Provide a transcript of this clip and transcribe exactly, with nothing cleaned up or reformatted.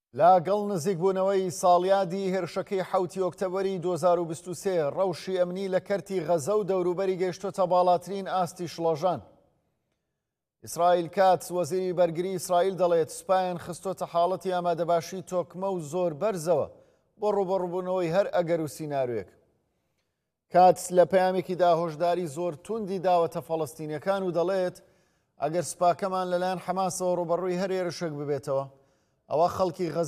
لاگەڵ نزیکبوونەوەی ساڵیادی هێرشەکەی حوتی ئۆکتەبەری دوو هەزار و بیست و سێ ڕەوشی ئەمنی لە کەرتی غەزە و دەوروبەری گەیشتۆتە باڵاترین ئاستی شڵەژان. ئیسرائیل کاتس وەزیری بەرگری ئیسرائیل دەڵێت سوپایان خستۆتە حاڵەتی ئامادەباشی تۆکمە و زۆر بەرزەوە بۆ ڕوبەڕووبوونەوەی هەر ئەگەر و سیناروێک. کاتس لە پەیامێکیدا هۆشداری زۆر توندی داوەتە فەڵەستینیەکان و دەڵێت ئەگەر سوپاکەمان لەلایەن حەماسەوە ڕوبەڕووی هەر هێرشێک ببێتەوە ئەوە خەڵکی غەزە